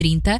30,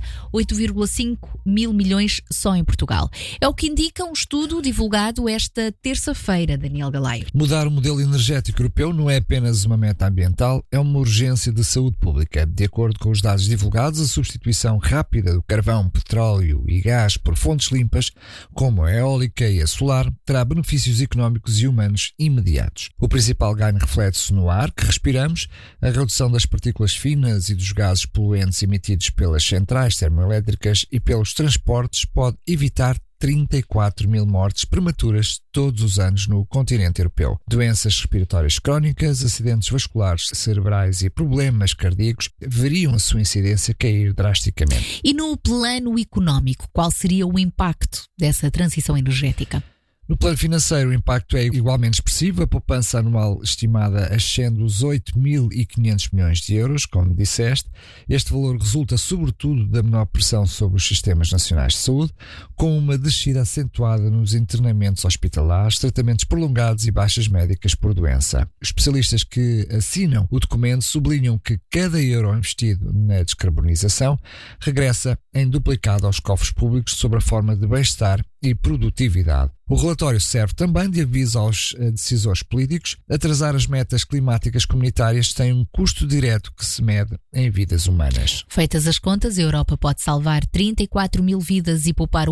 8,5 mil milhões só em Portugal. É o que indica um estudo divulgado esta terça-feira, Daniel Galaio. Mudar o modelo energético europeu não é apenas uma meta ambiental, é uma urgência de saúde pública. De acordo com os dados divulgados, a substituição rápida do carvão, petróleo e gás por fontes limpas, como a eólica e a solar, terá benefícios económicos e humanos imediatos. O principal ganho reflete-se no ar que respiramos, a redução das partículas finas e dos gases poluentes emitidos pelas centrais termoelétricas e pelos transportes pode evitar 34 mil mortes prematuras todos os anos no continente europeu. Doenças respiratórias crónicas, acidentes vasculares cerebrais e problemas cardíacos veriam a sua incidência cair drasticamente. E no plano económico, qual seria o impacto dessa transição energética? No plano financeiro, o impacto é igualmente expressivo. A poupança anual estimada ascende os 8.500 milhões de euros, como disseste. Este valor resulta sobretudo da menor pressão sobre os sistemas nacionais de saúde, com uma descida acentuada nos internamentos hospitalares, tratamentos prolongados e baixas médicas por doença. Os especialistas que assinam o documento sublinham que cada euro investido na descarbonização regressa em duplicado aos cofres públicos sob a forma de bem-estar e produtividade. O relatório serve também de aviso aos decisores políticos. Atrasar as metas climáticas comunitárias tem um custo direto que se mede em vidas humanas. Feitas as contas, a Europa pode salvar 34 mil vidas e poupar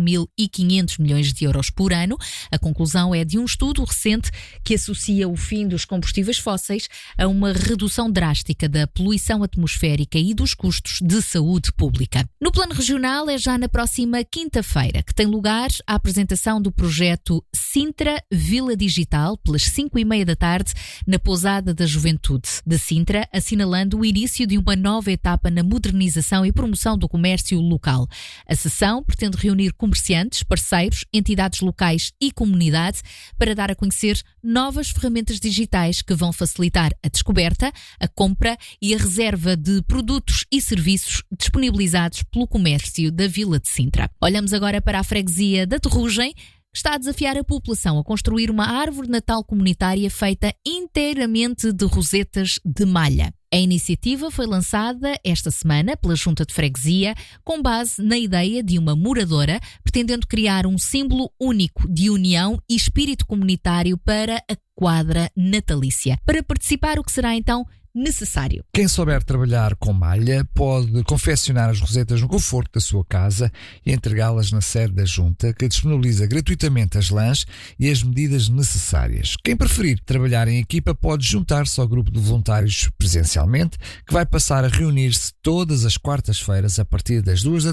8.500 milhões de euros por ano. A conclusão é de um estudo recente que associa o fim dos combustíveis fósseis a uma redução drástica da poluição atmosférica e dos custos de saúde pública. No plano regional, é já na próxima quinta-feira que tem lugar a apresentação do projeto Sintra Vila Digital, pelas 5:30 da tarde, na Pousada da Juventude de Sintra, assinalando o início de uma nova etapa na modernização e promoção do comércio local. A sessão pretende reunir comerciantes, parceiros, entidades locais e comunidade para dar a conhecer novas ferramentas digitais que vão facilitar a descoberta, a compra e a reserva de produtos e serviços disponibilizados pelo comércio da Vila de Sintra. Olhamos agora para a freguesia da Terrugem, que está a desafiar a população a construir uma árvore de Natal comunitária feita inteiramente de rosetas de malha. A iniciativa foi lançada esta semana pela Junta de Freguesia com base na ideia de uma moradora pretendendo criar um símbolo único de união e espírito comunitário para a quadra natalícia. Para participar, o que será então necessário? Quem souber trabalhar com malha pode confeccionar as rosetas no conforto da sua casa e entregá-las na sede da Junta, que disponibiliza gratuitamente as lãs e as medidas necessárias. Quem preferir trabalhar em equipa pode juntar-se ao grupo de voluntários presencialmente, que vai passar a reunir-se todas as quartas-feiras a partir das 14h